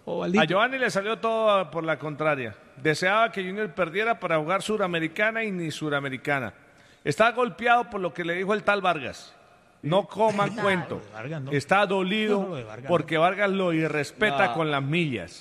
Ovaldito. A Giovanni le salió todo por la contraria. Deseaba que Junior perdiera para jugar suramericana y ni suramericana. Está golpeado por lo que le dijo el tal Vargas. No coman cuento. Vargas, no. Está dolido No, lo de Vargas, porque Vargas lo irrespeta con las millas.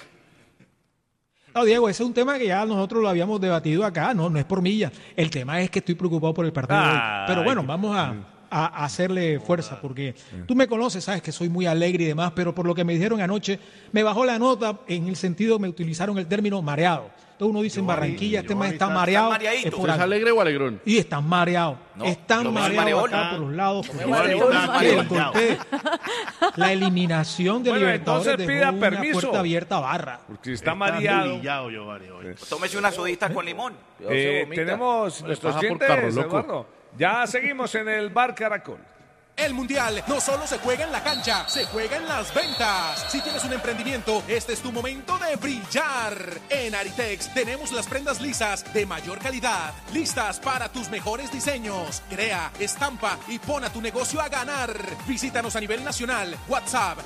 No, Diego, ese es un tema que ya nosotros lo habíamos debatido acá, no es por millas. El tema es que estoy preocupado por el partido de hoy. Pero bueno, vamos a hacerle fuerza, porque tú me conoces, sabes que soy muy alegre y demás, pero por lo que me dijeron anoche, me bajó la nota en el sentido, me utilizaron el término mareado. Entonces uno dice en Barranquilla, este man está mareado. Es por ¿Es algo. alegre o alegrón? Y están mareados. No, Están lo veo mareados mareol. acá por los lados. Porque mareol. conté la eliminación de Bueno, Libertadores entonces dejó pida una permiso. puerta abierta a Barra. Porque está mareado. Humillado, Giovanni, hoy. Tómese una sodita con limón. Tenemos nuestros pasa por clientes, carro, loco. Eduardo. Ya seguimos en el Bar Caracol. El Mundial no solo se juega en la cancha, se juega en las ventas. Si tienes un emprendimiento, este es tu momento de brillar. En Aritex tenemos las prendas lisas de mayor calidad, listas para tus mejores diseños. Crea, estampa y pon a tu negocio a ganar. Visítanos a nivel nacional. WhatsApp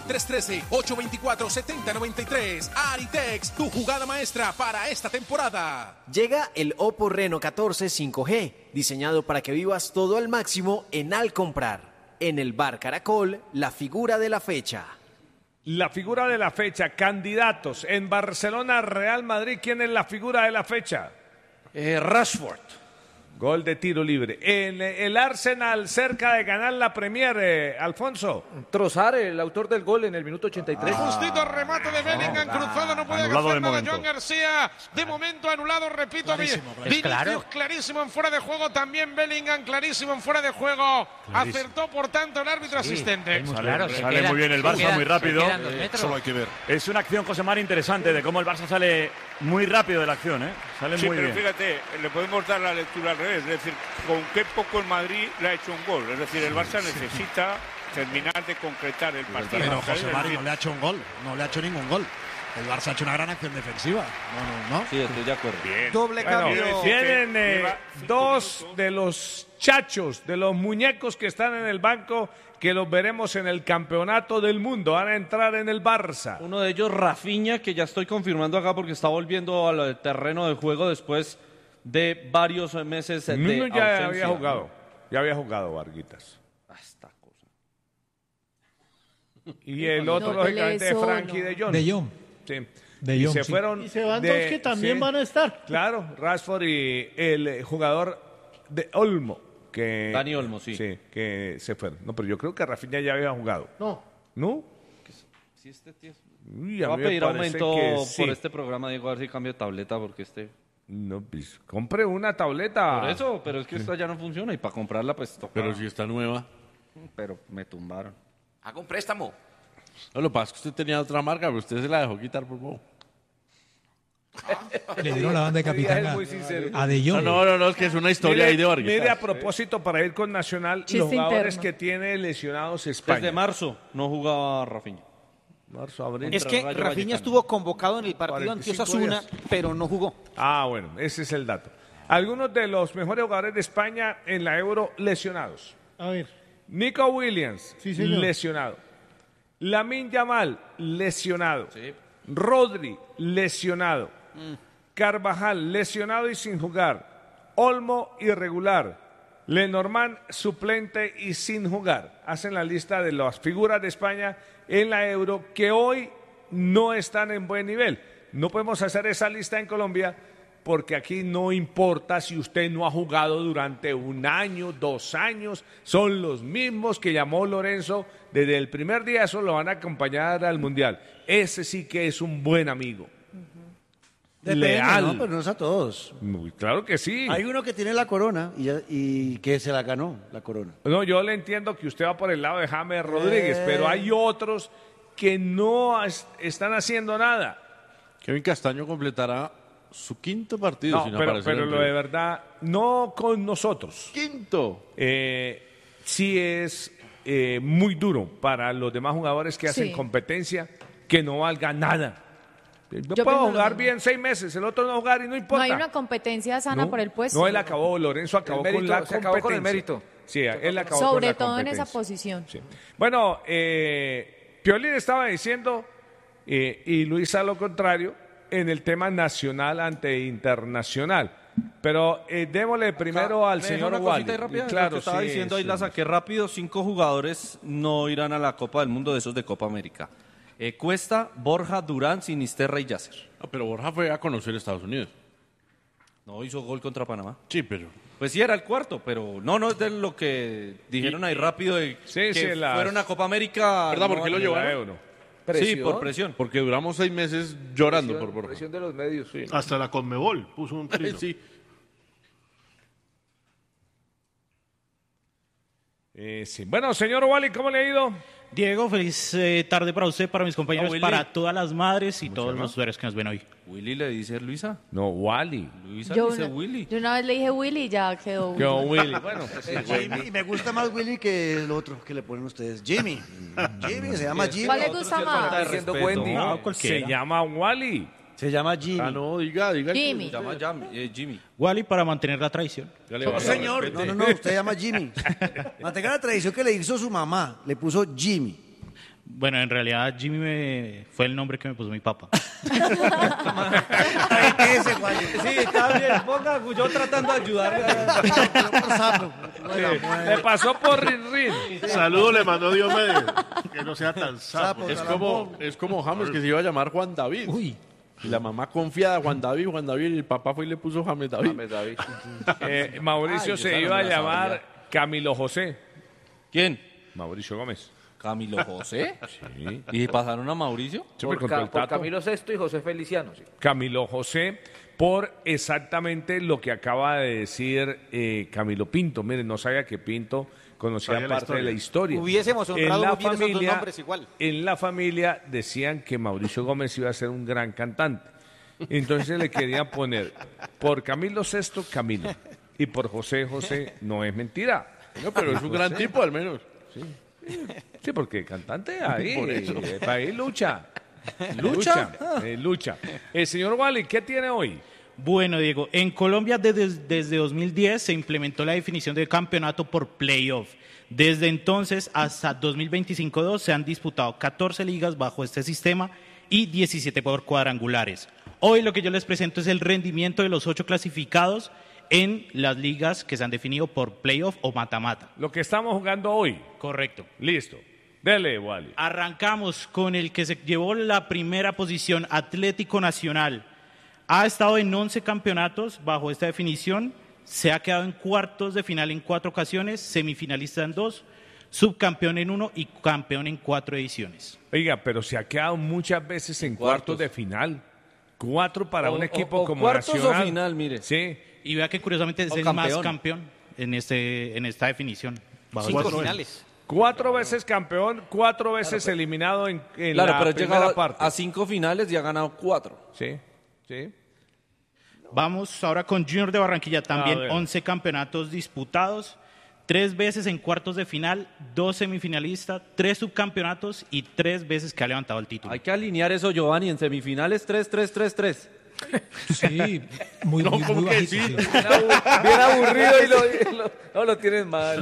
313-824-7093. Aritex, tu jugada maestra para esta temporada. Llega el Oppo Reno 14 5G, diseñado para que vivas todo al máximo en al comprar. En el Bar Caracol, la figura de la fecha. La figura de la fecha, candidatos en Barcelona, Real Madrid, ¿quién es la figura de la fecha? Rashford. Gol de tiro libre. En el Arsenal cerca de ganar la Premier, Alfonso. Trossard, el autor del gol en el minuto 83. Justito remate de Bellingham, cruzado, no puede Anulado hacer de nada momento. Joan García. De momento anulado, repito. Vinicius clarísimo en fuera de juego, también Bellingham clarísimo en fuera de juego. Acertó, por tanto, el árbitro asistente. Sale muy bien el Barça, muy rápido. Solo hay que ver. Es una acción, José Mari, interesante de cómo el Barça sale muy rápido de la acción, ¿eh? Sale Sí, muy pero bien. fíjate, le podemos dar la lectura al revés, es decir, con qué poco el Madrid le ha hecho un gol, es decir, el Barça necesita terminar de concretar el partido. Pero ¿sabes? José Es Mari decir, no le ha hecho un gol, no le ha hecho ningún gol. El Barça ha hecho una gran acción defensiva. No. Sí, estoy de acuerdo. bien. Doble Bueno, cambio. tienen lleva 5 dos minutos. de los chachos, de los muñecos que están en el banco, que los veremos en el campeonato del mundo. Van a entrar en el Barça. Uno de ellos, Rafinha, que ya estoy confirmando acá porque está volviendo al terreno de juego después de varios meses de Nuno ya ausencia. había jugado. Ya había jugado, Varguitas. Esta cosa. Y el otro, No te lógicamente, lees es Frankie solo. de Jong. De Jong. Sí. De Y Jong, se sí. fueron. Y se van dos que también van a estar. Claro, Rashford y el jugador de Olmo. Que, Dani Olmo, sí. Sí, que se fueron. No, pero yo creo que Rafinha ya había jugado. No. ¿No? Sí, este tío. Uy, Voy a mí me pedir parece aumento que sí. por este programa, Diego, a ver si cambio de tableta porque No, pues, compre una tableta. Por eso, pero es que esta ya no funciona y para comprarla pues toca. Pero si está nueva. Pero me tumbaron. Haga un préstamo. No, lo que pasa es que usted tenía otra marca, pero usted se la dejó quitar por poco. Le dieron la banda de capitán Es muy sincero. a De Jong. No, es que es una historia ahí de Vargas. Mire, a propósito, para ir con Nacional, Chiste los jugadores interno. que tiene lesionados España. Desde marzo no jugaba Rafinha. Marzo, abril. Es que Rayo Rafinha Vallecano. estuvo convocado en el partido ante 45 Osasuna, días. pero no jugó. Ah, bueno, ese es el dato. Algunos de los mejores jugadores de España en la Euro lesionados. A ver. Nico Williams, Sí, señor. lesionado. Lamine Yamal, lesionado. Rodri, lesionado. Carvajal, lesionado y sin jugar. Olmo, irregular. Lenormand, suplente y sin jugar. Hacen la lista de las figuras de España en la Euro que hoy no están en buen nivel. No podemos hacer esa lista en Colombia porque aquí no importa si usted no ha jugado durante 1 año, 2 años, son los mismos que llamó Lorenzo desde el primer día, eso lo van a acompañar al Mundial. Ese sí que es un buen amigo. Depende, Leal. ¿no? Pero no es a todos. Muy claro que sí. Hay uno que tiene la corona y que se la ganó, la corona. No, yo le entiendo que usted va por el lado de James Rodríguez, pero hay otros que no están haciendo nada. Kevin Castaño completará su 5º partido No, sin pero aparecer en lo de River. verdad, no con nosotros. 5º. Sí es muy duro para los demás jugadores que hacen Sí. competencia que no valga nada. Yo Yo puedo pienso lo jugar mismo. bien 6 meses, el otro no jugar y no No importa. hay una competencia sana No, por el puesto. No, él acabó, Lorenzo acabó El con la mérito, se acabó con el competencia. mérito. Sí, él acabó con Sobre la todo en esa competencia. posición. Sí. Bueno, Piolín estaba diciendo Y Luisa lo contrario en el tema nacional ante internacional. Pero démosle primero al señor una Wally. cosita rápida, Claro, lo que estaba diciendo ahí la saqué rápido. 5 jugadores no irán a la Copa del Mundo de esos de Copa América. Cuesta, Borja, Durán, Sinisterra y Yasser. No, pero Borja fue a conocer Estados Unidos. No hizo gol contra Panamá. Sí, pero... Pues sí, era el cuarto, pero no es de lo que dijeron ahí rápido de que fueron a Copa América. ¿Verdad? ¿Por no qué lo van a llevaron? la Euro. Sí, por presión. Porque duramos 6 meses llorando por Borja. Presión de los medios. Sí. Hasta la Conmebol puso un trino. Sí. Sí. Bueno, señor Wally, ¿cómo le ha ido? Diego, feliz tarde para usted, para mis compañeros, para todas las madres y todos los usuarios que nos ven hoy. ¿Willy le dice Luisa? No, Wally. Luisa Yo dice una, Willy. yo una vez le dije Willy y ya quedó Willy. Willy. Bueno, Jimmy, y me gusta más Willy que el otro que le ponen ustedes. Jimmy. Jimmy, se llama Jimmy. ¿Cuál le gusta más? Wendy. Se llama Wally. Se llama Jimmy. Ah, no, diga. Jimmy. Se llama Jimmy. Wally para mantener la tradición. No, señor. No, usted llama Jimmy. Mantenga la tradición que le hizo su mamá. Le puso Jimmy. Bueno, en realidad Jimmy fue el nombre que me puso mi papá. Sí, está bien. Ponga, yo tratando de ayudarle. Le pasó por Rin. Saludo le mandó Dios medio. Que no sea tan sapo. Es como James, que se iba a llamar Juan David. Uy. Y la mamá confiada, Juan David, y el papá fue y le puso James David. Mauricio se iba a llamar Camilo José. ¿Quién? Mauricio Gómez. ¿Camilo José? Sí. ¿Y pasaron a Mauricio? Sí, me contó el Por Tato. Camilo VI y José Feliciano. Sí. Camilo José, por exactamente lo que acaba de decir Camilo Pinto. Miren, no sabía que Pinto conocía Sabía la parte de la historia. Hubiésemos honrado muy bien esos dos nombres igual. En la familia decían que Mauricio Gómez iba a ser un gran cantante. Entonces le querían poner por Camilo VI, Camilo. Y por José, José, no es mentira. No, pero es un gran tipo al menos. Sí, porque cantante ahí, Por eso. ahí lucha. Lucha. Señor Wally, ¿qué tiene hoy? Bueno, Diego, en Colombia desde 2010 se implementó la definición de campeonato por playoff. Desde entonces hasta 2025-2 se han disputado 14 ligas bajo este sistema y 17 por cuadrangulares. Hoy lo que yo les presento es el rendimiento de los 8 clasificados en las ligas que se han definido por playoff o mata-mata. Lo que estamos jugando hoy. Correcto. Listo. Dele, Wally. Arrancamos con el que se llevó la primera posición, Atlético Nacional. Ha estado en 11 campeonatos bajo esta definición, se ha quedado en cuartos de final en 4 ocasiones, semifinalista en 2, subcampeón en 1 y campeón en 4 ediciones. Oiga, pero se ha quedado muchas veces en cuartos de final. 4 para un equipo como cuartos Nacional. o final, mire. Sí. Y vea que curiosamente es O el campeón. más campeón en esta definición. Bajo 5 esta- finales. 4 veces campeón, 4 veces eliminado en Claro, la pero ha primera llegado parte. a 5 finales y ha ganado 4. Sí. Vamos ahora con Junior de Barranquilla, A también ver. 11 campeonatos disputados, 3 veces en cuartos de final, 2 semifinalistas, 3 subcampeonatos y 3 veces que ha levantado el título. Hay que alinear eso, Giovanni, en semifinales 3-3-3-3. Sí, muy bajito. Sí. Bien aburrido y lo tienen mal.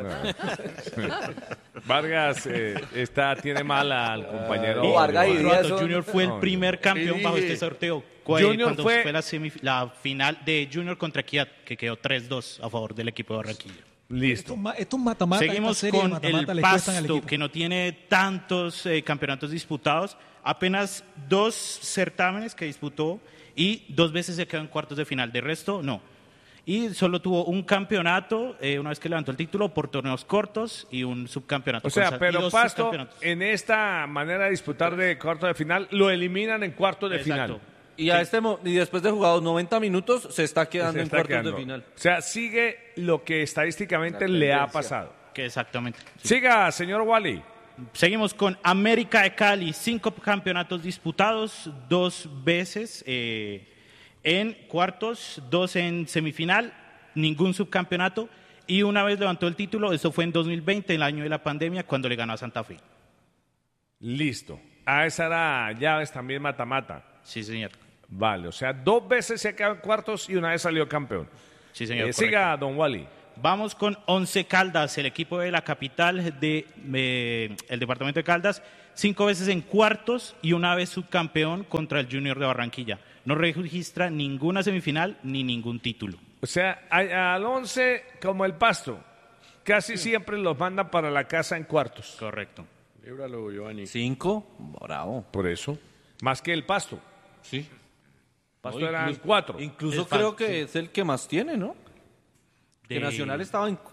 Vargas tiene mal al compañero. No, Vargas y Otro Díaz dato, son- Junior fue el No, primer campeón bajo este sorteo. Junior Cuando fue- fue la final de Junior contra Equidad, que quedó 3-2 a favor del equipo de Barranquilla. Listo. Estos mata-mata, Seguimos esta serie de con el mata-mata le cuestan al Pasto, equipo. que no tiene tantos campeonatos disputados, apenas 2 certámenes que disputó y 2 veces se quedó en cuartos de final, de resto no. Y solo tuvo un campeonato, una vez que levantó el título, por torneos cortos y un subcampeonato. O sea, y pero 2 Pasto, subcampeonatos. en esta manera de disputar de cuarto de final, lo eliminan en cuarto de Exacto. final. Y, y después de jugados 90 minutos, se está quedando Se en está cuartos quedando. de final. O sea, sigue lo que estadísticamente le ha pasado. Que exactamente. Siga, señor Wally. Seguimos con América de Cali, 5 campeonatos disputados, 2 veces en cuartos, 2 en semifinal, ningún subcampeonato y una vez levantó el título, eso fue en 2020, el año de la pandemia, cuando le ganó a Santa Fe. Listo. Esa era llaves también mata-mata. Sí, señor. Vale, o sea, 2 veces se ha quedado en cuartos y una vez salió campeón. Sí, señor. Siga, don Wally. Vamos con Once Caldas, el equipo de la capital del departamento de Caldas. 5 veces en cuartos y una vez subcampeón contra el Junior de Barranquilla. No registra ninguna semifinal ni ningún título. O sea, al 11, como el Pasto, casi siempre los mandan para la casa en cuartos. Correcto. Líbralo, Giovanni. 5, bravo. Por eso. Más que el Pasto. Sí. Pasto No, eran incluso- 4. Incluso creo que es el que más tiene, ¿no? Que Nacional estaba en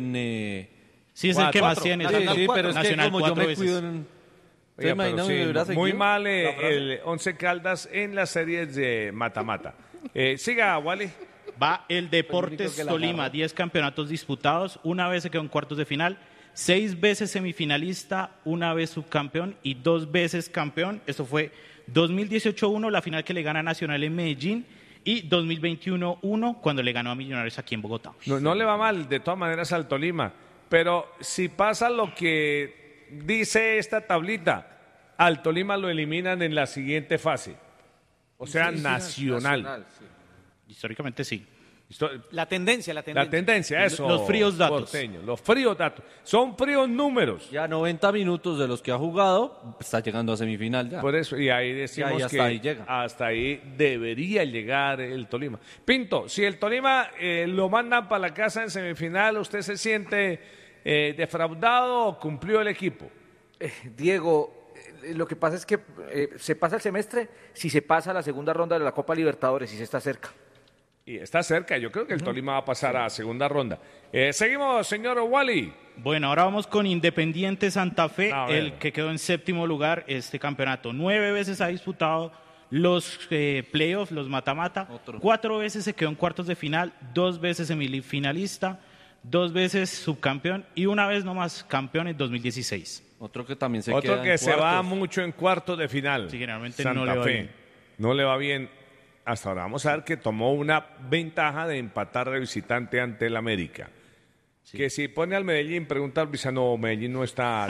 Sí, es el que más tiene. Sí, Nacional sí, cuatro. pero es que Nacional como yo 4 me veces. cuido en... Oiga, Entonces, pero imagínate, sí, me hubiera muy seguido. mal el 11 Caldas en las series de mata-mata. Siga, Wally. Va el Deportes que la Tolima, agarró. 10 campeonatos disputados, una vez se quedó en cuartos de final, 6 veces semifinalista, una vez subcampeón y 2 veces campeón. Esto fue 2018-1, la final que le gana a Nacional en Medellín, y 2021-1, cuando le ganó a Millonarios aquí en Bogotá. No le va mal, de todas maneras, al Tolima. Pero si pasa lo que dice esta tablita, al Tolima lo eliminan en la siguiente fase. O sea, Nacional. Históricamente sí. La tendencia. La tendencia, eso. Los fríos datos. Porteño, los fríos datos. Son fríos números. Ya 90 minutos de los que ha jugado, está llegando a semifinal ya. Por eso, y ahí decimos Ya, y hasta que ahí llega. hasta ahí debería llegar el Tolima. Pinto, si el Tolima lo mandan para la casa en semifinal, ¿usted se siente defraudado o cumplió el equipo? Diego, lo que pasa es que se pasa el semestre si se pasa a la segunda ronda de la Copa Libertadores y se está cerca. Y está cerca, yo creo que el Tolima va a pasar a segunda ronda. Seguimos, señor Wally. Bueno, ahora vamos con Independiente Santa Fe, A ver. el que quedó en séptimo lugar este campeonato. 9 veces ha disputado los playoffs, los mata-mata. 4 veces se quedó en cuartos de final, 2 veces semifinalista, 2 veces subcampeón y una vez nomás campeón en 2016. Otro que también se Otro queda que en se va cuartos. mucho en cuartos de final. Sí, generalmente Santa no le va Fe. bien. No le va bien. Hasta ahora vamos a ver que tomó una ventaja de empatar de visitante ante el América. Que si pone al Medellín, pregunta al Visa, no, Medellín no está.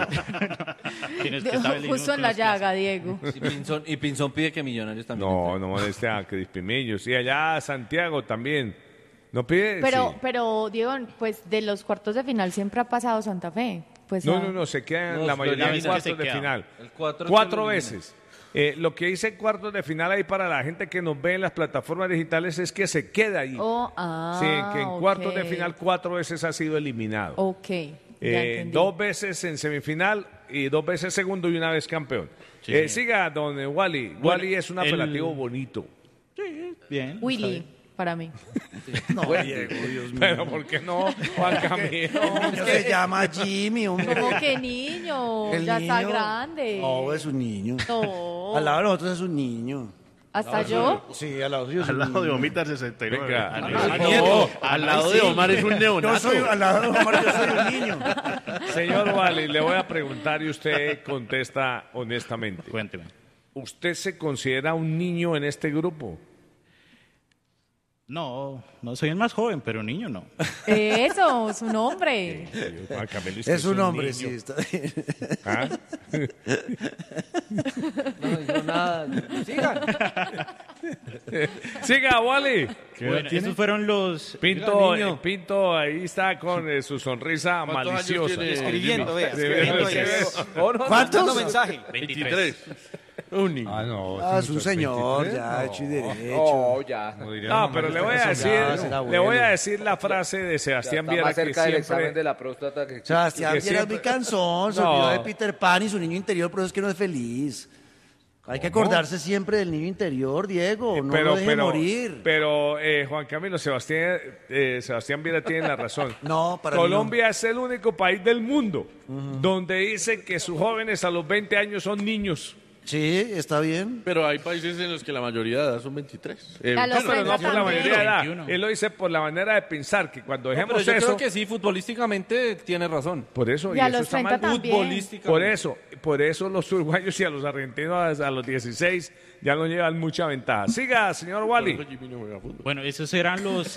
Justo en la llaga, Diego. Y Pinzón pide que Millonarios también. No moleste a Crispin Millos. Y allá Santiago también. No pide. Pero, sí. pero, Diego, pues de los cuartos de final siempre ha pasado Santa Fe. Pues, No, se quedan la mayoría en cuartos de final. El 4 4 veces. Lo que hice en cuartos de final ahí para la gente que nos ve en las plataformas digitales es que se queda ahí. Sí, que en cuartos de final 4 veces ha sido eliminado. Ok, ya entendí. 2 veces en semifinal y 2 veces segundo y una vez campeón. Sí. Siga, don Wally. Bueno, Wally es un apelativo bonito. Bien. Willy, para mí. No, Diego, Dios mío. Pero ¿por qué no, Juan Camilo? Se llama Jimmy, hombre. Como que niño, El ya está niño. grande. No, es un niño. No. Al lado de nosotros es un niño. ¿Hasta yo? Sí, al lado suyo es Al un lado de niño. Omar 69. Venga. Al lado de Omar es un neonato. Al lado de Omar yo soy un niño. Señor Wally, le voy a preguntar y usted contesta honestamente. Cuénteme. ¿Usted se considera un niño en este grupo? No soy el más joven, pero niño no. Eso, su nombre. Juan Camilo, usted Es un hombre, niño. sí. Está bien. ¿Ah? No digo nada. Sigan. Siga, Wally. Bueno, esos fueron los... Pinto ahí está con su sonrisa ¿Cuántos años maliciosa. tiene? Escribiendo, vea. Sí, Escribiendo. sí, y- ¿Cuántos? Mandando mensaje. 23. Un niño. Ah, es un señor, ya, hecho y derecho. No, ya. No, pero le voy a decir, será le voy a bueno. decir la frase de Sebastián Está Viera más que cerca del examen siempre... de la próstata que... Sebastián que Viera es muy siempre- cansón, se No. olvidó de Peter Pan y su niño interior, por eso es que no es feliz. Hay que acordarse siempre del niño interior, Diego, no lo deje morir. Pero Juan Camilo, Sebastián Viera tiene la razón. No, para mí Colombia es el único país del mundo donde dice que sus jóvenes a los 20 años son niños. Sí, está bien. Pero hay países en los que la mayoría de edad son 23. A los Pero no 30 por la también. mayoría de edad. 21. Él lo dice por la manera de pensar, que cuando No, pero dejemos yo eso... creo que sí, futbolísticamente tiene razón. Por eso, Y a eso los está 30 mal. también. Por eso los uruguayos y a los argentinos a los 16 ya no llevan mucha ventaja. Siga, señor Wally. Jimmy no juega fútbol. Bueno, esos eran los...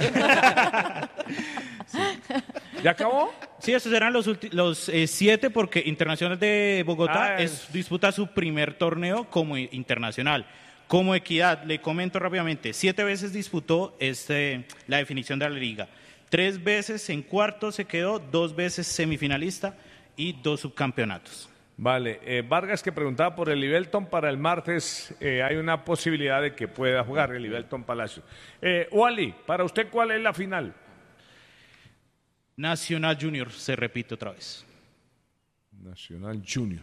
¿Ya acabó? Sí, esos eran los 7 porque Internacional de Bogotá Ah, disputa su primer torneo como internacional. Como Equidad, le comento rápidamente, 7 veces disputó la definición de la liga. 3 veces en cuartos se quedó, 2 veces semifinalista y 2 subcampeonatos. Vale, Vargas que preguntaba por el Livelton para el martes, hay una posibilidad de que pueda jugar el Livelton Palacio. Wally, para usted, ¿cuál es la final? Nacional Junior, se repite otra vez. Nacional Junior.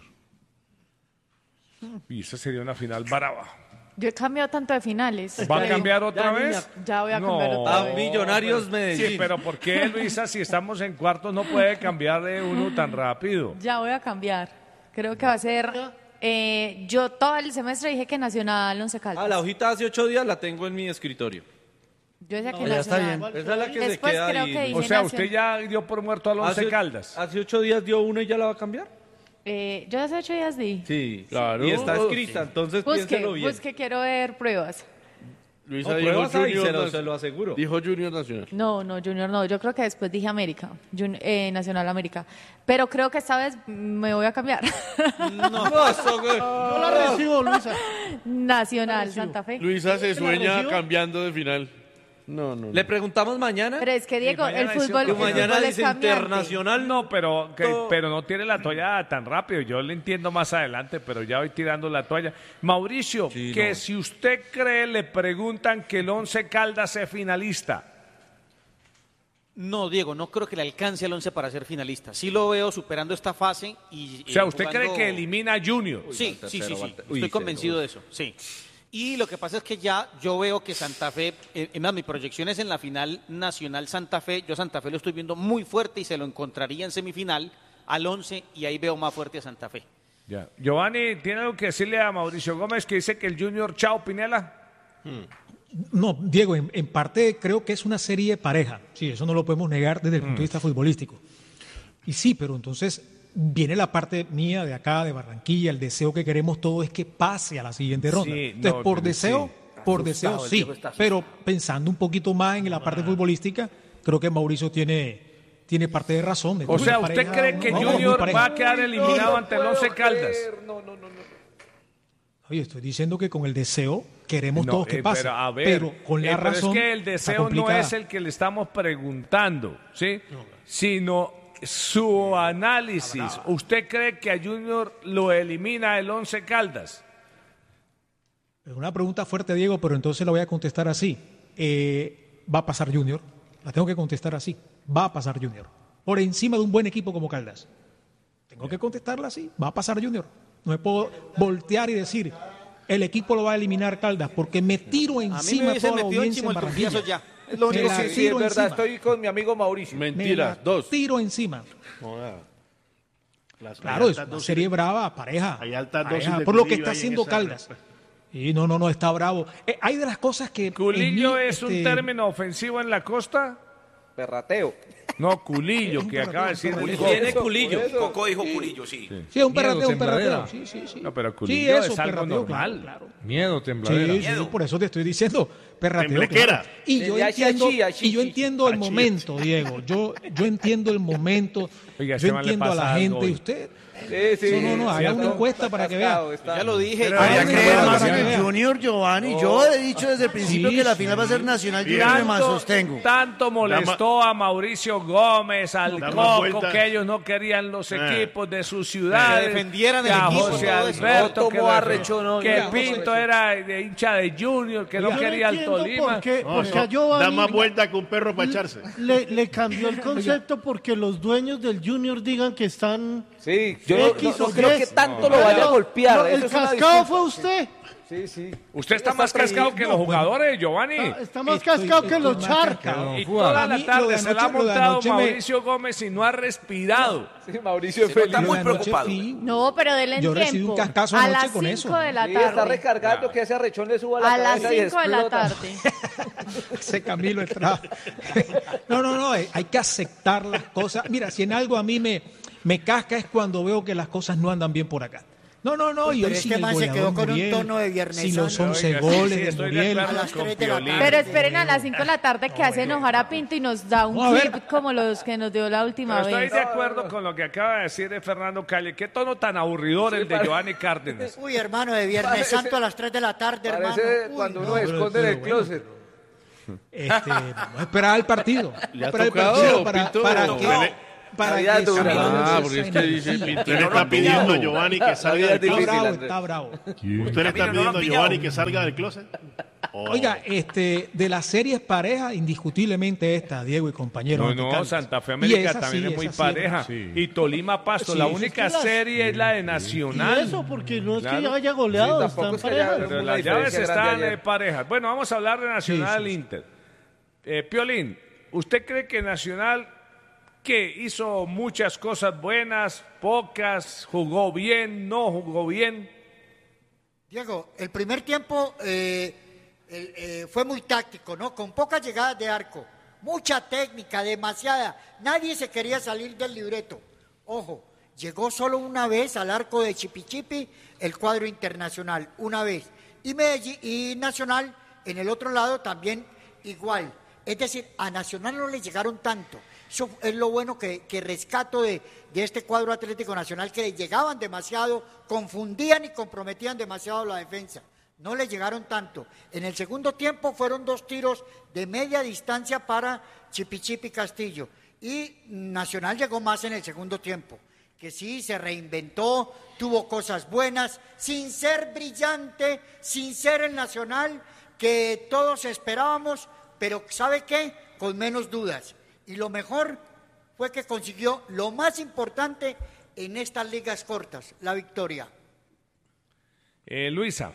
Y esa sería una final brava. Yo he cambiado tanto de finales. ¿Va a cambiar otra vez? Ya voy a cambiar otra vez. Millonarios Medellín. Sí, pero ¿por qué, Luisa, si estamos en cuartos no puede cambiar de uno tan rápido? Ya voy a cambiar. Creo que va a ser... yo todo el semestre dije que Nacional Once Caldas. La hojita hace 8 días la tengo en mi escritorio. Yo decía que ya Nacional. está bien. Esa es la que Después se queda creo ahí. que dije O sea, Nacional. ¿usted ya dio por muerto al Once Caldas? Hace 8 días dio uno y ya la va a cambiar. Yo hace 8 días di. Sí, claro. Y está escrita, entonces piénselo bien. Busque, quiero ver pruebas. Luisa No, dijo pruebas ahí, Junior, se lo aseguro. Dijo Junior Nacional. No, Junior no. Yo creo que después dije América. Nacional América. Pero creo que esta vez me voy a cambiar. Yo la recibo, Luisa. Nacional Santa Fe. Luisa se ¿Se la sueña recibo? cambiando de final. No. Le preguntamos mañana. Pero es que, Diego, el fútbol, mañana es dice cambiante. internacional. No, pero no tiene la toalla tan rápido. Yo le entiendo más adelante, pero ya voy tirando la toalla. Mauricio, si usted cree, le preguntan que el Once Caldas es finalista. No, Diego, no creo que le alcance al 11 para ser finalista. Sí lo veo superando esta fase y O sea, ¿usted jugando- cree que elimina a Junior? Sí. Estoy convencido de eso, sí. Y lo que pasa es que ya yo veo que Santa Fe, mi proyección es en la final nacional Santa Fe. Yo a Santa Fe lo estoy viendo muy fuerte y se lo encontraría en semifinal al 11 y ahí veo más fuerte a Santa Fe. Ya. Giovanni, ¿tiene algo que decirle a Mauricio Gómez que dice que el Junior, chao, Pinela? No, Diego, en parte creo que es una serie pareja. Sí, eso no lo podemos negar desde el punto de vista futbolístico. Y sí, pero entonces viene la parte mía de acá, de Barranquilla, el deseo que queremos todos es que pase a la siguiente ronda. Sí, Entonces, no, por sí. deseo, el sí, Diego está pero pensando un poquito más en la parte futbolística, creo que Mauricio tiene parte de razón. O sea, ¿usted cree que Junior va a quedar eliminado ante el Once Caldas? Oye, estoy diciendo que con el deseo queremos No, todos que pase, pero, a ver, pero con la pero razón es que el está deseo no complicada. es el que le estamos preguntando, ¿sí? Sino su análisis. ¿Usted cree que a Junior lo elimina el Once Caldas? Es una pregunta fuerte, Diego, pero entonces la voy a contestar así. Va a pasar Junior. La tengo que contestar así. Va a pasar Junior. Por encima de un buen equipo como Caldas. Tengo que contestarla así. Va a pasar Junior. No me puedo voltear y decir, el equipo lo va a eliminar Caldas, porque me tiro encima de toda la audiencia en Barranquilla. ya. Es lo único Me la que sí es tiro verdad. encima. Estoy con mi amigo Mauricio. Mentira, Me la tiro encima. Claro, es una serie brava, pareja. Hay altas pareja, dosis de por lo que Culillo está ahí en haciendo esa Caldas. Y no, está bravo. Hay de las cosas que... ¿Culillo en mí, es un término ofensivo en la costa? Perrateo. No, culillo, que acaba de decir. Tiene culillo. Coco dijo culillo, sí. Sí, un perrateo, tembladera. Sí. No, pero Sí, culillo eso, es algo perrateo, normal. claro. Miedo, tembladera. Sí, por eso te estoy diciendo, perrateo. Temblequera. Claro. Y yo entiendo el momento, Diego. Yo entiendo el momento. Oiga, Yo Esteban, le entiendo a pasa la algo gente. hoy. Y usted... Sí. No, haga una encuesta para que vea. Ya lo dije. Había no, que no, ver no, más no, en no, el no. Junior, Giovanni. Yo he dicho desde el principio que la final va a ser Nacional Junior, me más sostengo. Tanto molestó a Mauricio Gómez, al Da más Coco, vueltas. que ellos no querían los equipos de sus ciudades. Que defendieran el que a equipo, José todo eso. Alberto, No que, tomó arrecho, no, que no, Pinto era de hincha de Junior, que no Yo quería el Tolima. Porque No, a Giovanni da más vuelta que un perro para echarse. le cambió el concepto porque los dueños del Junior digan que están... Sí, yo no creo que tanto lo vaya a golpear. No, el Eso es una cascado disculpa. fue usted. Sí. Usted está más cascado que los jugadores, Giovanni. Está más cascado que los charcas. Y toda A la mí, tarde lo de se la ha anoche- lo de montado anoche me- Mauricio Gómez y no ha respirado. Sí, Mauricio es Está feliz. muy Yo de anoche preocupado. fui- No, pero denle Yo recibí tiempo. un cascazo a anoche las con 5 eso. de la Sí, está tarde. recargando que ese arrechón le suba a la A las cabeza y 5 de la explota. tarde. Ese Camilo Estrada. No, hay que aceptar las cosas. Mira, si en algo a mí me casca es cuando veo que las cosas no andan bien por acá. No, y Pero hoy este sin el man se goleador quedó con un Muriel, tono de Viernes sin los Santo. 11 Oiga, goles sí, de estoy de Muriel. acuerdo A las con 3 de la Piolín. tarde. Pero esperen a las 5 de la tarde que hace enojar a Pinto y nos da un No, a ver. clip como los que nos dio la última Pero estoy vez. de acuerdo con lo que acaba de decir de Fernando Calle. Qué tono tan aburridor el de Giovanni Cárdenas. Uy, hermano, de Viernes Parece- Santo a las 3 de la tarde, hermano. Parece Uy, cuando no. uno esconde en el closet. Vamos a esperar al partido. ¿Le ha Esperar el tocado, partido Pinto? para No, que... para vida que dura. salga porque es esa que dice, energía. usted le está pidiendo a Giovanni que salga del vida es closet. difícil, Está bravo. ¿Usted le está pidiendo a Giovanni que salga del closet? Oiga, de las series parejas, indiscutiblemente esta, Diego y compañeros. No, Santa Fe América esa también sí, es muy esa sí, pareja. sí. Y Tolima Pasto, Sí, la es única que las- serie es la de Nacional. Y eso, porque no es Claro. que haya goleado, Sí, están tampoco es que parejas. haya- Pero una las llaves diferencia grande están ayer. parejas. Bueno, vamos a hablar de Nacional Sí, sí, sí. Inter. Piolín, ¿usted cree que Nacional que hizo muchas cosas buenas, pocas, jugó bien, no jugó bien? Diego, el primer tiempo fue muy táctico, ¿no? Con pocas llegadas de arco, mucha técnica, demasiada. Nadie se quería salir del libreto. Ojo, llegó solo una vez al arco de Chipichipi el cuadro internacional, una vez. Y Medellín y Nacional en el otro lado también igual. Es decir, a Nacional no le llegaron tanto. Eso es lo bueno que rescato de este cuadro Atlético Nacional, que le llegaban demasiado, confundían y comprometían demasiado la defensa. No le llegaron tanto. En el segundo tiempo fueron 2 tiros de media distancia para Chipichipi Castillo. Y Nacional llegó más en el segundo tiempo, que sí, se reinventó, tuvo cosas buenas, sin ser brillante, sin ser el Nacional que todos esperábamos, pero ¿sabe qué? Con menos dudas. Y lo mejor fue que consiguió lo más importante en estas ligas cortas, la victoria. Luisa.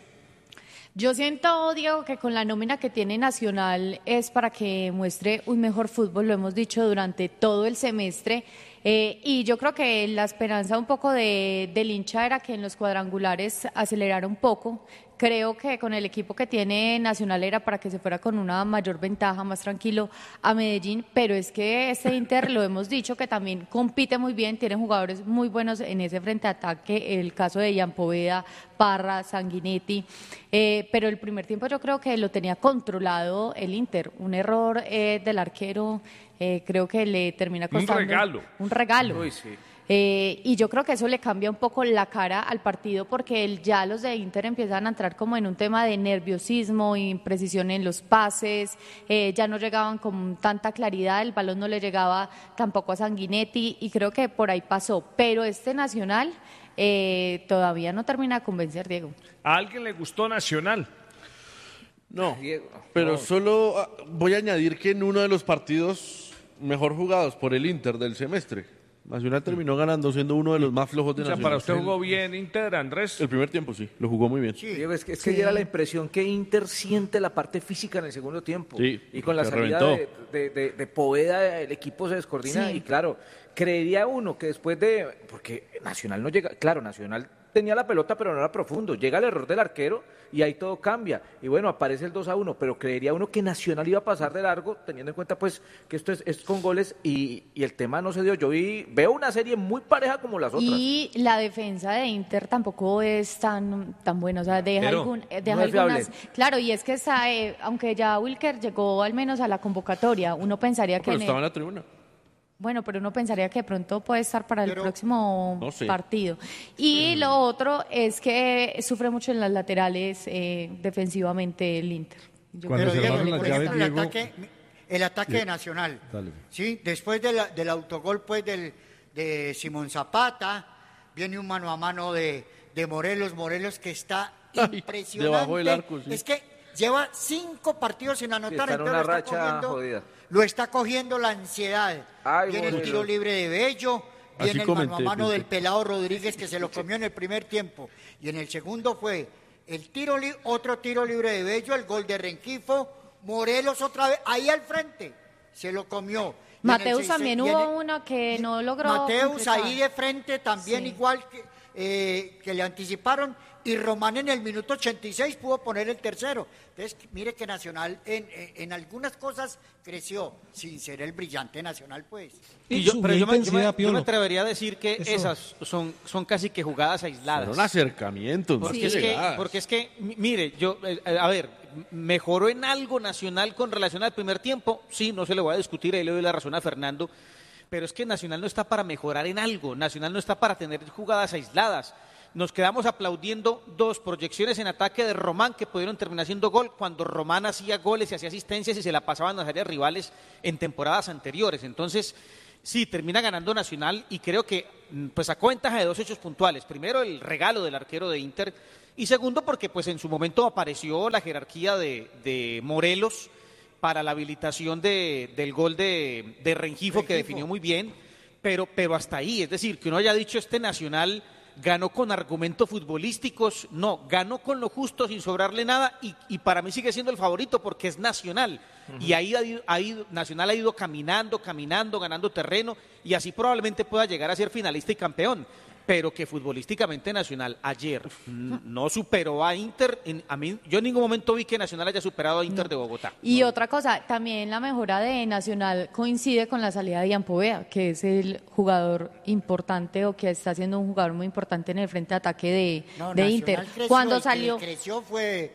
Yo siento, Diego, que con la nómina que tiene Nacional es para que muestre un mejor fútbol, lo hemos dicho durante todo el semestre, y yo creo que la esperanza un poco del hincha era que en los cuadrangulares acelerara un poco. Creo que con el equipo que tiene Nacional era para que se fuera con una mayor ventaja, más tranquilo a Medellín, pero es que este Inter, lo hemos dicho, que también compite muy bien, tiene jugadores muy buenos en ese frente de ataque, el caso de Ian Poveda, Parra, Sanguinetti, pero el primer tiempo yo creo que lo tenía controlado el Inter, un error del arquero, creo que le termina costando un regalo. Uy, sí. Y yo creo que eso le cambia un poco la cara al partido, porque ya los de Inter empiezan a entrar como en un tema de nerviosismo, imprecisión en los pases, ya no llegaban con tanta claridad, el balón no le llegaba tampoco a Sanguinetti y creo que por ahí pasó, pero este Nacional todavía no termina de convencer, Diego. ¿A alguien le gustó Nacional? No, pero solo voy a añadir que en uno de los partidos mejor jugados por el Inter del semestre, Nacional terminó ganando, siendo uno de los más flojos de O sea, Nacional. para usted jugó bien Inter, Andrés. El primer tiempo sí, lo jugó muy bien. Sí, Diego, es que diera la impresión que Inter siente la parte física en el segundo tiempo. Sí, y con la se salida reventó. de Poveda, el equipo se descoordina. Sí. Y claro, creería uno que después porque Nacional no llega, claro, Nacional tenía la pelota pero no era profundo, llega el error del arquero y ahí todo cambia, y bueno, aparece el 2-1, pero creería uno que Nacional iba a pasar de largo, teniendo en cuenta pues que esto es con goles y el tema no se dio. Yo veo una serie muy pareja como las otras. Y la defensa de Inter tampoco es tan buena, o sea, deja, Pero deja no es algunas... fiable. Claro, y es que aunque ya Wilker llegó al menos a la convocatoria, uno pensaría que... Pero estaba en la tribuna. Bueno, pero uno pensaría que de pronto puede estar para el próximo no sé. partido. Y lo otro es que sufre mucho en las laterales defensivamente el Inter. Yo Cuando creo que cerraron le las cuesta. llaves, Diego. El ataque de Nacional. Dale. ¿Sí? Después del autogol pues, de Simón Zapata, viene un mano a mano de Morelos que está impresionante. debajo del arco, sí. Es que lleva 5 partidos sin anotar, está en entonces una lo está racha cogiendo- jodida. Lo está cogiendo la ansiedad. Viene el Morelos. tiro libre de Bello, Así viene el mano a comenté, mano Pipe. del pelado Rodríguez que se lo comió en el primer tiempo. Y en el segundo fue otro tiro libre de Bello, el gol de Renquifo, Morelos otra vez, ahí al frente, se lo comió. Y en el Mateus 6 también y en hubo el- uno que no logró Mateus concretar. ahí de frente también Sí. igual que le anticiparon, y Román en el minuto 86 pudo poner el tercero. Entonces, mire que Nacional en algunas cosas creció, sin ser el brillante Nacional, pues. Y yo me intensidad, Piolo. atrevería a decir que Eso. esas son casi que jugadas aisladas. Fueron acercamientos, más Porque, que es que, mire, a ver, mejoró en algo Nacional con relación al primer tiempo. Sí, no se le voy a discutir, ahí le doy la razón a Fernando. Pero es que Nacional no está para mejorar en algo. Nacional no está para tener jugadas aisladas. Nos quedamos aplaudiendo 2 proyecciones en ataque de Román que pudieron terminar siendo gol cuando Román hacía goles y hacía asistencias y se la pasaban a las áreas rivales en temporadas anteriores. Entonces, Sí, termina ganando Nacional y creo que pues sacó ventaja de 2 hechos puntuales. Primero, el regalo del arquero de Inter y segundo, porque pues en su momento apareció la jerarquía de Morelos para la habilitación del gol de Rengifo, que definió muy bien, pero hasta ahí. Es decir, que uno haya dicho este Nacional ganó con argumentos futbolísticos, no, ganó con lo justo sin sobrarle nada y para mí sigue siendo el favorito porque es Nacional. Y ahí Nacional ha ido caminando, ganando terreno y así probablemente pueda llegar a ser finalista y campeón. Pero que futbolísticamente Nacional ayer no superó a Inter. Yo en ningún momento vi que Nacional haya superado a Inter de Bogotá. Y otra cosa, también la mejora de Nacional coincide con la salida de Ian Poveda, que es el jugador importante o que está siendo un jugador muy importante en el frente de ataque de Inter. Cuando salió... creció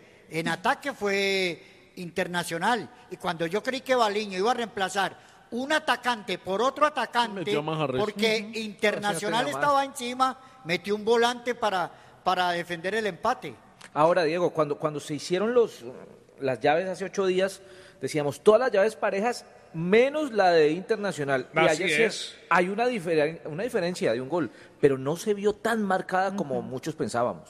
en ataque fue Internacional. Y cuando yo creí que Baliño iba a reemplazar un atacante por otro atacante, porque Internacional estaba encima, metió un volante para defender el empate. Ahora, Diego, cuando se hicieron las llaves hace 8 días, decíamos todas las llaves parejas menos la de Internacional. Y ayer hay una diferencia de un gol, pero no se vio tan marcada como muchos pensábamos.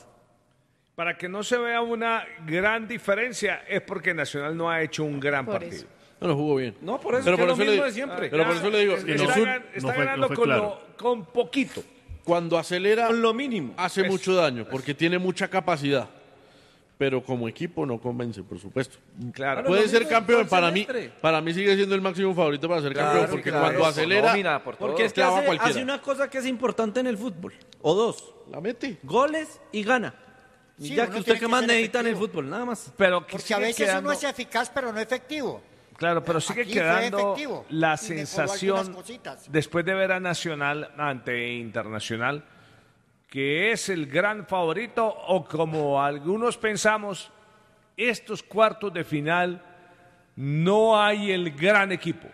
Para que no se vea una gran diferencia es porque Nacional no ha hecho un gran partido. No lo jugó bien. No, por eso pero es por lo eso mismo de siempre. Pero por eso le digo, está ganando con poquito. Cuando acelera, con lo mínimo, hace mucho daño, porque tiene mucha capacidad. Pero como equipo no convence, por supuesto. Claro. Puede ser campeón, para mí sigue siendo el máximo favorito para ser campeón, porque cuando acelera, porque es que hace una cosa que es importante en el fútbol, o dos. La mete. Goles y gana. Y ya que usted que más necesita en el fútbol, nada más. Porque a veces uno es eficaz, pero no efectivo. Claro, pero sigue quedando la sensación, después de ver a Nacional ante Internacional, que es el gran favorito, o como algunos pensamos, estos cuartos de final no hay el gran equipo.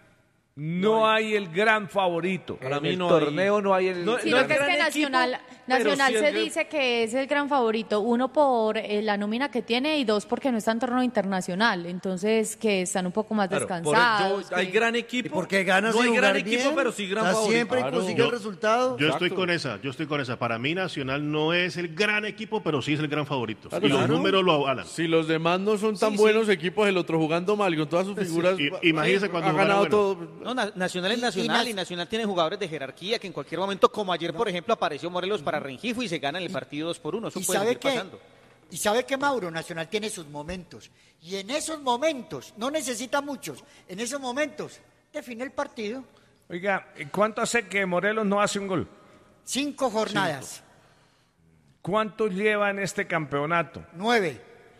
No hay el gran favorito. Para mí no torneo no hay el... Sino que es que Nacional se dice que es el gran favorito, 1 por la nómina que tiene y 2 porque no está en torneo internacional, entonces que están un poco más descansados. Hay gran equipo. ¿Y porque ganas no hay gran equipo, bien, pero sí gran favorito. Siempre consigue el resultado. Yo estoy con esa. Para mí Nacional no es el gran equipo, pero sí es el gran favorito. Y los números lo avalan. Si los demás no son tan buenos equipos, el otro jugando mal con todas sus figuras, imagínese cuando ha ganado todo. No, Nacional es Nacional y Nacional tiene jugadores de jerarquía que en cualquier momento, como ayer por ejemplo apareció Morelos para Rengifo y se gana en el partido 2-1. Eso puede seguir pasando. Y sabe que Mauro, Nacional tiene sus momentos. Y en esos momentos, no necesita muchos, en esos momentos define el partido. Oiga, ¿cuánto hace que Morelos no hace un gol? 5 jornadas. 5. ¿Cuánto lleva en este campeonato? 9.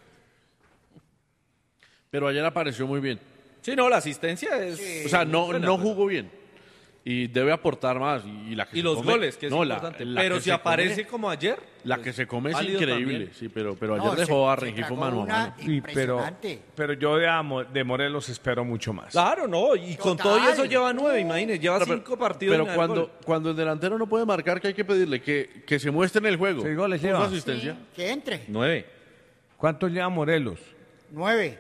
Pero ayer apareció muy bien. Sí, no, la asistencia es... Sí. O sea, no jugó bien. Y debe aportar más. Y los goles, que es importante. Pero si aparece como ayer... La que se come es increíble. Sí, pero ayer dejó a Rengifo mano a mano. Sí, pero yo de Morelos espero mucho más. Claro, no. Y con todo eso lleva 9, imagínese. Lleva 5 partidos. Pero cuando el delantero no puede marcar, que hay que pedirle que se muestre en el juego. 6 goles lleva. Asistencia. Sí, que entre. 9. ¿Cuánto lleva Morelos? 9.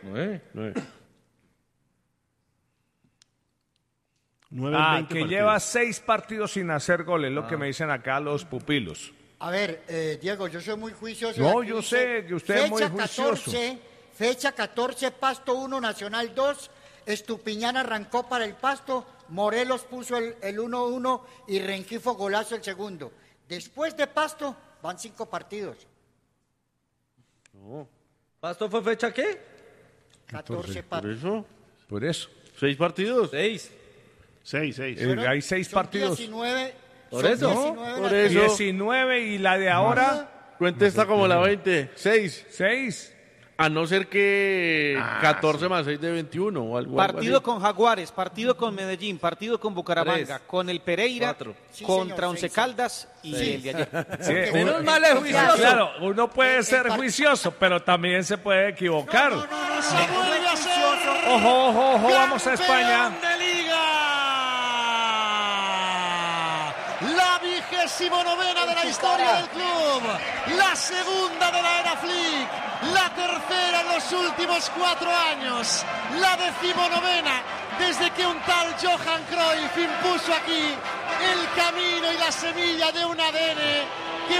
9 que lleva 6 partidos sin hacer goles, lo que me dicen acá los pupilos. A ver, Diego, yo soy muy juicioso. No, yo sé que usted es muy juicioso. Fecha 14, Pasto 1, Nacional 2. Estupiñán arrancó para el Pasto. Morelos puso el 1-1 y Rengifo golazo el segundo. Después de Pasto van 5 partidos. No. ¿Pasto fue fecha qué? 14 partidos. Por eso. 6 partidos. 6. Hay 6 partidos. 19. Por eso. 19 y la de ahora. Cuenta esta como la 20. 6. A no ser que 14 más 6 de 21 o algo Partido así. Con Jaguares, partido con Medellín, partido con Bucaramanga, 3, con el Pereira, contra Once Caldas y el de ayer. Menos mal es juicioso. Claro, uno puede ser juicioso, pero también se puede equivocar. No se vuelve a ser. Ojo, vamos a España. De Liga. La 29ª de la historia del club, la segunda de la era Flick, la tercera en los últimos 4 años, la 19ª desde que un tal Johan Cruyff impuso aquí el camino y la semilla de un ADN que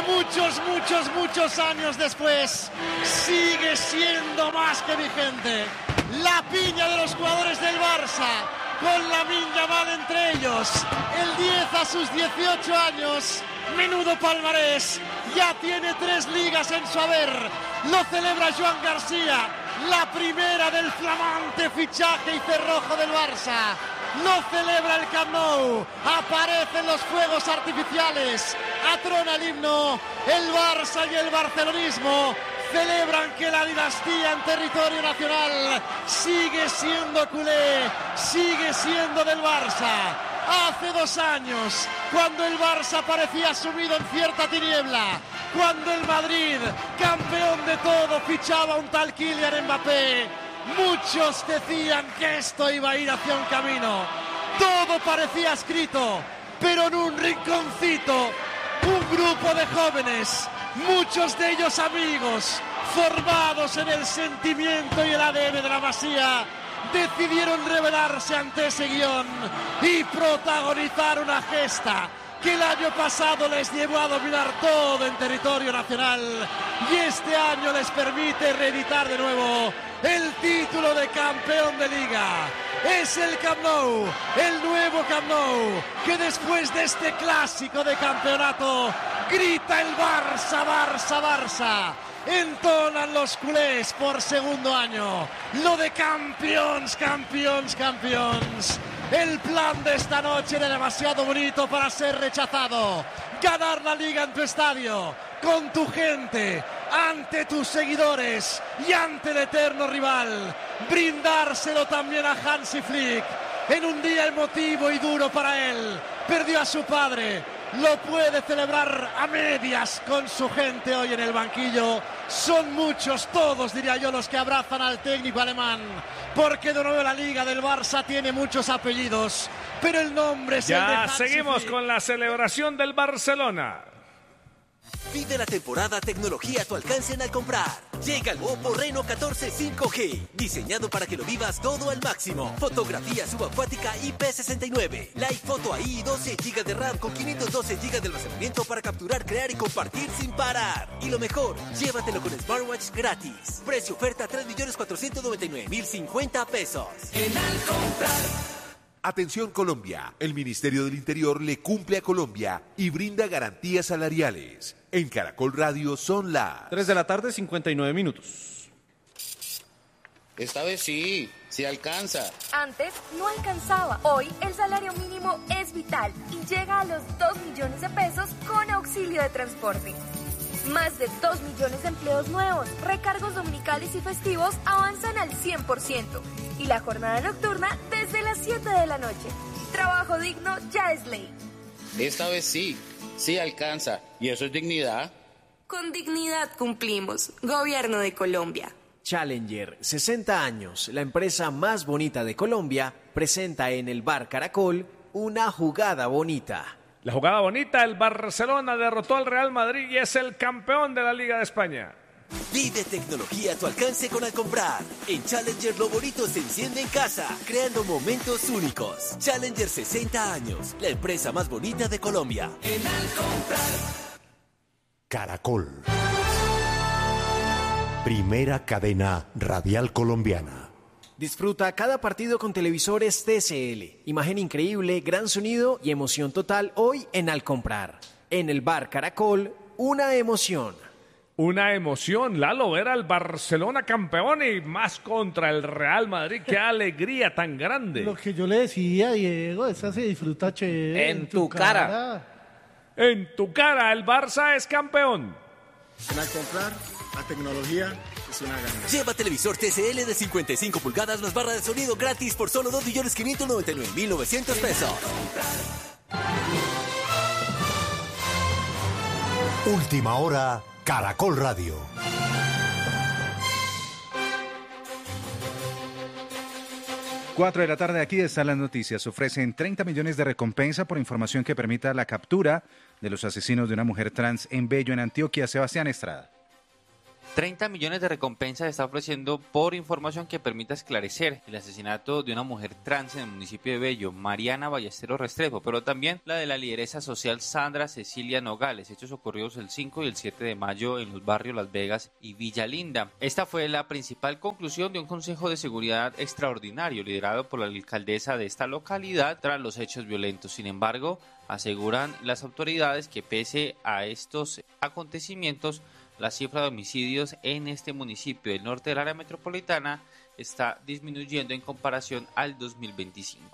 muchos años después sigue siendo más que vigente. La piña de los jugadores del Barça, con Lamine Yamal entre ellos, el 10 a sus 18 años, menudo palmarés, ya tiene 3 ligas en su haber, lo celebra Joan García, la primera del flamante fichaje y cerrojo del Barça. Lo celebra el Camp Nou, aparecen los fuegos artificiales, atrona el himno, el Barça y el barcelonismo celebran que la dinastía en territorio nacional sigue siendo culé, sigue siendo del Barça. Hace 2 años, cuando el Barça parecía sumido en cierta tiniebla, cuando el Madrid, campeón de todo, fichaba a un tal Kylian Mbappé, muchos decían que esto iba a ir hacia un camino. Todo parecía escrito, pero en un rinconcito, un grupo de jóvenes, muchos de ellos amigos, formados en el sentimiento y el ADN de la Masía, decidieron rebelarse ante ese guión y protagonizar una gesta que el año pasado les llevó a dominar todo en territorio nacional y este año les permite reeditar de nuevo el título de campeón de liga. Es el Camp Nou, el nuevo Camp Nou, que después de este clásico de campeonato grita el Barça, Barça, Barça. Entonan los culés por segundo año lo de campeones, campeones, campeones. El plan de esta noche era demasiado bonito para ser rechazado. Ganar la liga en tu estadio, con tu gente, ante tus seguidores y ante el eterno rival. Brindárselo también a Hansi Flick en un día emotivo y duro para él. Perdió a su padre, lo puede celebrar a medias con su gente hoy en el banquillo. Son muchos, todos diría yo, los que abrazan al técnico alemán, porque de nuevo la liga del Barça tiene muchos apellidos, pero el nombre es el de Hansi seguimos Flick. con la celebración del Barcelona. Vive la temporada tecnología a tu alcance en Alcomprar. Llega el Oppo Reno 14 5G, diseñado para que lo vivas todo al máximo. Fotografía subacuática IP69, Live Photo AI y 12 GB de RAM con 512 GB de almacenamiento para capturar, crear y compartir sin parar. Y lo mejor, llévatelo con Smartwatch gratis. Precio oferta 3.499.050 pesos. En Alcomprar. Atención Colombia, el Ministerio del Interior le cumple a Colombia y brinda garantías salariales. En Caracol Radio son las 3 de la tarde, 59 minutos. Esta vez sí alcanza. Antes no alcanzaba. Hoy el salario mínimo es vital y llega a los 2 millones de pesos con auxilio de transporte. Más de 2 millones de empleos nuevos, recargos dominicales y festivos avanzan al 100% y la jornada nocturna desde las 7 de la noche. Trabajo digno ya es ley. Esta vez sí alcanza. ¿Y eso es dignidad? Con dignidad cumplimos. Gobierno de Colombia. Challenger, 60 años, la empresa más bonita de Colombia, presenta en el Bar Caracol una jugada bonita. La jugada bonita, el Barcelona derrotó al Real Madrid y es el campeón de la Liga de España. Vive tecnología a tu alcance con Alcomprar. En Challenger lo bonito se enciende en casa, creando momentos únicos. Challenger 60 años, la empresa más bonita de Colombia. En Alcomprar. Caracol. Primera cadena radial colombiana. Disfruta cada partido con televisores TCL. Imagen increíble, gran sonido y emoción total hoy en Alcomprar. En el Bar Caracol, una emoción. Una emoción, Lalo, ver al Barcelona campeón y más contra el Real Madrid. ¡Qué alegría tan grande! Lo que yo le decía, Diego, esa se disfruta chévere. En tu cara. En tu cara, el Barça es campeón. En Alcomprar, la tecnología es una gana. Lleva televisor TCL de 55 pulgadas más barra de sonido gratis por solo 2.599.900 pesos. Última hora, Caracol Radio. Cuatro de la tarde, aquí están las noticias. Ofrecen 30 millones de recompensa por información que permita la captura de los asesinos de una mujer trans en Bello, en Antioquia. Sebastián Estrada. 30 millones de recompensa se está ofreciendo por información que permita esclarecer el asesinato de una mujer trans en el municipio de Bello, Mariana Ballesteros Restrepo, pero también la de la lideresa social Sandra Cecilia Nogales, hechos ocurridos el 5 y el 7 de mayo en los barrios Las Vegas y Villa Linda. Esta fue la principal conclusión de un Consejo de Seguridad extraordinario liderado por la alcaldesa de esta localidad tras los hechos violentos. Sin embargo, aseguran las autoridades que pese a estos acontecimientos, la cifra de homicidios en este municipio del norte del área metropolitana está disminuyendo en comparación al 2025.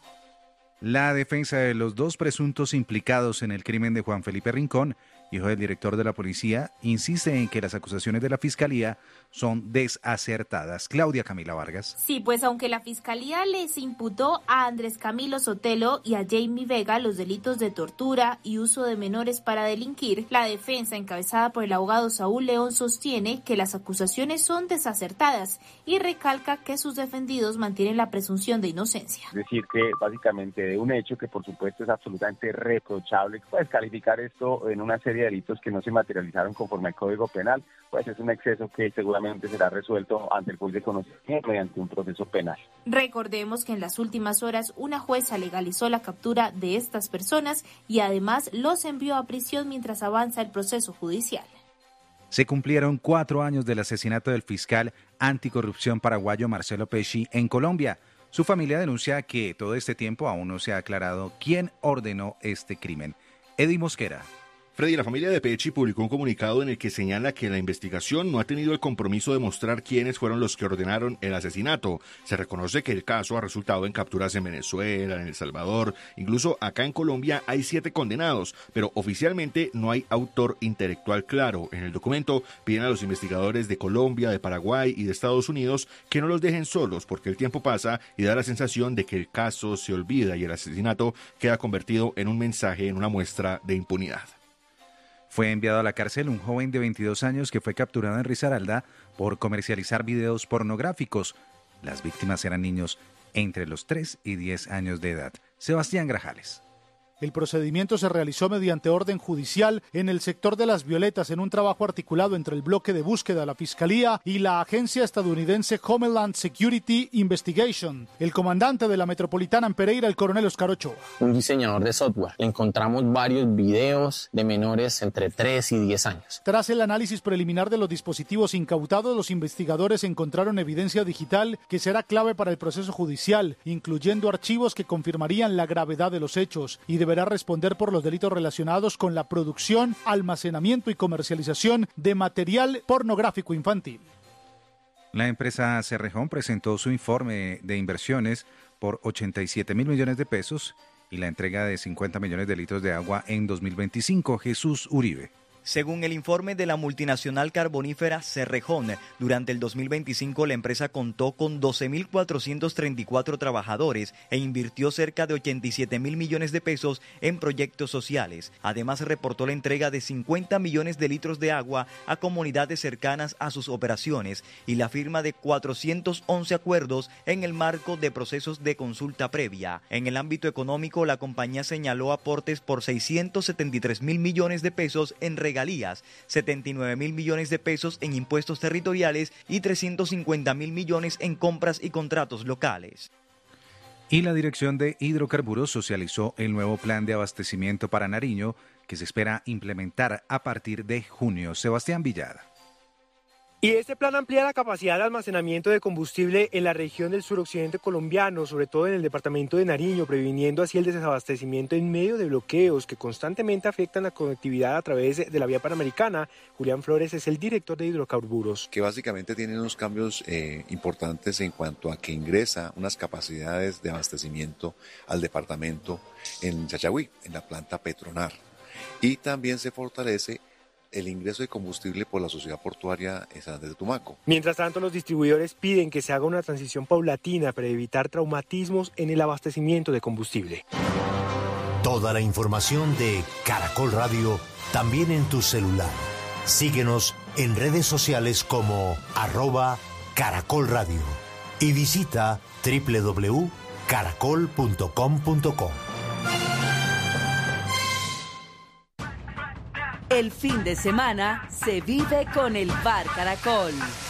La defensa de los dos presuntos implicados en el crimen de Juan Felipe Rincón, hijo del director de la policía, insiste en que las acusaciones de la Fiscalía son desacertadas. Claudia Camila Vargas. Sí, pues aunque la Fiscalía les imputó a Andrés Camilo Sotelo y a Jamie Vega los delitos de tortura y uso de menores para delinquir, la defensa encabezada por el abogado Saúl León sostiene que las acusaciones son desacertadas y recalca que sus defendidos mantienen la presunción de inocencia. Es decir, que básicamente de un hecho que por supuesto es absolutamente reprochable, pues calificar esto en una serie de delitos que no se materializaron conforme al Código Penal, pues es un exceso que seguramente será resuelto ante el juez de conocimiento mediante un proceso penal. Recordemos que en las últimas horas una jueza legalizó la captura de estas personas y además los envió a prisión mientras avanza el proceso judicial. Se cumplieron 4 años del asesinato del fiscal anticorrupción paraguayo Marcelo Pesci en Colombia. Su familia denuncia que todo este tiempo aún no se ha aclarado quién ordenó este crimen. Eddie Mosquera. Freddy, la familia de Pesci publicó un comunicado en el que señala que la investigación no ha tenido el compromiso de mostrar quiénes fueron los que ordenaron el asesinato. Se reconoce que el caso ha resultado en capturas en Venezuela, en El Salvador, incluso acá en Colombia hay 7 condenados, pero oficialmente no hay autor intelectual claro. En el documento piden a los investigadores de Colombia, de Paraguay y de Estados Unidos que no los dejen solos porque el tiempo pasa y da la sensación de que el caso se olvida y el asesinato queda convertido en un mensaje, en una muestra de impunidad. Fue enviado a la cárcel un joven de 22 años que fue capturado en Risaralda por comercializar videos pornográficos. Las víctimas eran niños entre los 3 y 10 años de edad. Sebastián Grajales. El procedimiento se realizó mediante orden judicial en el sector de Las Violetas en un trabajo articulado entre el bloque de búsqueda, la Fiscalía y la agencia estadounidense Homeland Security Investigation. El comandante de la Metropolitana en Pereira, el coronel Oscar Ochoa. Un diseñador de software. Encontramos varios videos de menores entre 3 y 10 años. Tras el análisis preliminar de los dispositivos incautados, los investigadores encontraron evidencia digital que será clave para el proceso judicial, incluyendo archivos que confirmarían la gravedad de los hechos y deberá responder por los delitos relacionados con la producción, almacenamiento y comercialización de material pornográfico infantil. La empresa Cerrejón presentó su informe de inversiones por 87.000 millones de pesos y la entrega de 50 millones de litros de agua en 2025. Jesús Uribe. Según el informe de la multinacional carbonífera Cerrejón, durante el 2025 la empresa contó con 12.434 trabajadores e invirtió cerca de 87.000 millones de pesos en proyectos sociales. Además, reportó la entrega de 50 millones de litros de agua a comunidades cercanas a sus operaciones y la firma de 411 acuerdos en el marco de procesos de consulta previa. En el ámbito económico, la compañía señaló aportes por 673.000 millones de pesos en regalías, 79.000 millones de pesos en impuestos territoriales y 350.000 millones en compras y contratos locales. Y la Dirección de Hidrocarburos socializó el nuevo plan de abastecimiento para Nariño que se espera implementar a partir de junio. Sebastián Villada. Y este plan amplía la capacidad de almacenamiento de combustible en la región del suroccidente colombiano, sobre todo en el departamento de Nariño, previniendo así el desabastecimiento en medio de bloqueos que constantemente afectan la conectividad a través de la vía panamericana. Julián Flores es el director de Hidrocarburos. Que básicamente tiene unos cambios importantes en cuanto a que ingresa unas capacidades de abastecimiento al departamento en Chachagüí, en la planta Petronar. Y también se fortalece el ingreso de combustible por la sociedad portuaria San Andrés de Tumaco. Mientras tanto, los distribuidores piden que se haga una transición paulatina para evitar traumatismos en el abastecimiento de combustible. Toda la información de Caracol Radio también en tu celular. Síguenos en redes sociales como @Caracol Radio y visita www.caracol.com.co. El fin de semana se vive con el Bar Caracol.